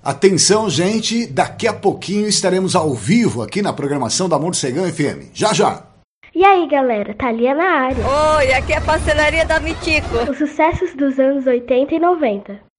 Atenção, gente, daqui a pouquinho estaremos ao vivo aqui na programação da Morcegão FM. Já, já! E aí, galera, Thalia na área. Oi, aqui é a Pastelaria da Mitico. Os sucessos dos anos 80 e 90.